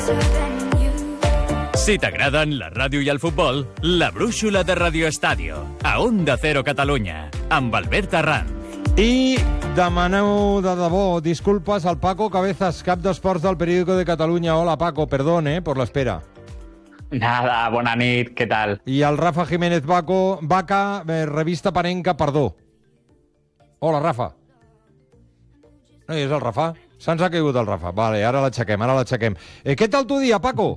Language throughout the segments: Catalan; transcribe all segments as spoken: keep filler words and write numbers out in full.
Si t'agraden la ràdio i el futbol, la brúixola de Radio Estadio, a Onda Cero Catalunya, amb Albert Arranz. I demaneu de debò disculpes al Paco Cabezas, cap d'esports del Periódico de Catalunya. Hola, Paco, perdón, eh, por la espera. Nada, bona nit, què tal? I al Rafa Jiménez Baco, Vaca, eh, revista Panenca, perdó. Hola, Rafa. No hi és el Rafa? Se'ns ha caigut el Rafa. Vale, ara l'aixequem, ara l'aixequem. Eh, què tal tu dia, Paco?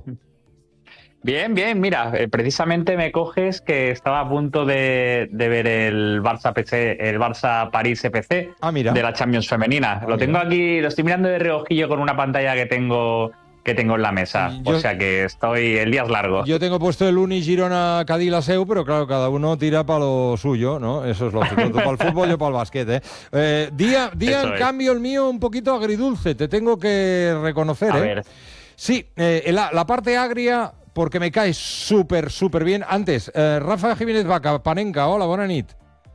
Bien, bien, mira, eh, precisamente me coges que estaba a punto de, de ver el Barça P C, el Barça París F C ah, mira. de la Champions femenina. Ah, lo tengo mira. aquí, lo estoy mirando de reojillo con una pantalla que tengo que tengo en la mesa. Yo, o sea que estoy, el día es largo. Yo tengo puesto el Uni Girona Cadí la Seu, pero claro, cada uno tira para lo suyo, ¿no? Eso es lógico. Tú para el fútbol, yo para el básquet, ¿eh? eh día, día en es. cambio, el mío un poquito agridulce, te tengo que reconocer, a ¿eh? Ver. Sí, eh, la, la parte agria, porque me cae súper, súper bien. Antes, eh, Rafa Jiménez Vaca, Panenca, hola, bona nit.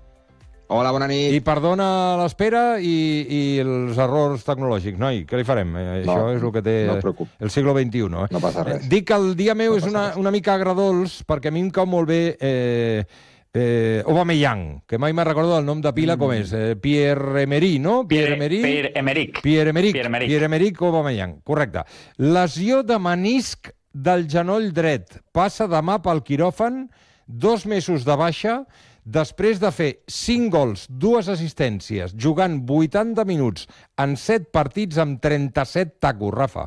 Hola, bona nit. I perdona l'espera i, i els errors tecnològics, noi, què li farem? Eh, no, Això és el que té no el segle vint-i-u. Eh? No passa res. Eh, dic que el dia meu no és una, una mica agradols perquè a mi em cau molt bé eh, eh, Aubameyang, que mai me'n recordo el nom de pila mm. com és. Eh, Pierre-Emerick, no? Pierre-Emerick. Pierre-Emerick. Pierre-Emerick. Pierre-Emerick. Pierre-Emerick Aubameyang, correcte. Lesió de menisc del genoll dret. Passa demà pel quiròfan, dos mesos de baixa, després de fer cinc gols, dues assistències, jugant vuitanta minuts en set partits amb trenta-set tacos, Rafa.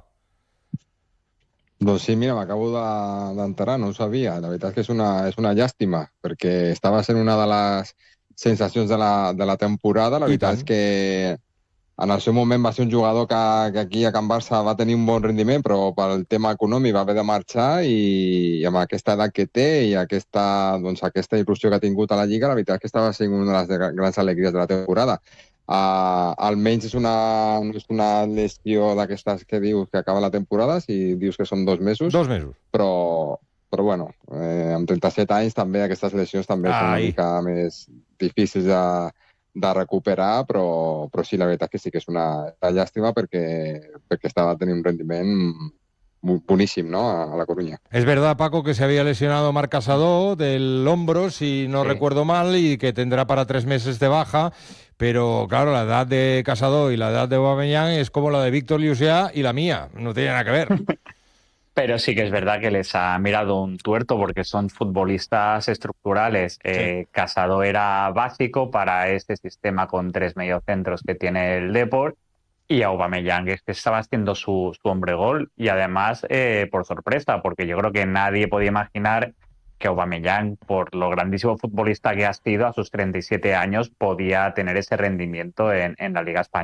Doncs sí, mira, m'acabo d'enterar, no ho sabia. La veritat és que és una, és una llàstima, perquè estava sent una de les sensacions de la, de la temporada. La veritat és que en el seu moment va ser un jugador que, que aquí a Can Barça va tenir un bon rendiment, però pel tema econòmic va haver de marxar i, i amb aquesta edat que té i aquesta, doncs, aquesta il·lusió que ha tingut a la Lliga, la veritat és que estava sent una de les grans alegries de la temporada. Uh, almenys és una, no és una lesió d'aquestes que dius que acaba la temporada, si dius que són dos mesos. Dos mesos. Però, però bueno, eh, amb trenta-set anys també aquestes lesions també Ai. són una mica més difícils de de recuperar, però, però sí, la veritat que sí que és una, una llàstima perquè, perquè estava tenint un rendiment boníssim, ¿no?, a, a la Coruña. Es verdad, Paco, que se había lesionado Marc Casadó del hombro, si no sí. recuerdo mal, y que tendrá para tres meses de baja, pero claro, la edad de Casadó y la edad de Aubameyang es como la de Víctor Llusià y la mía, no tiene nada que ver. Pero sí que es verdad que les ha mirado un tuerto porque son futbolistas estructurales. Sí. Eh, Casado era básico para este sistema con tres mediocentros que tiene el Depor y Aubameyang es que estaba haciendo su, su hombre gol y además eh, por sorpresa, porque yo creo que nadie podía imaginar que Aubameyang, por lo grandísimo futbolista que ha sido a sus treinta y siete años, podía tener ese rendimiento en, en la Liga Española.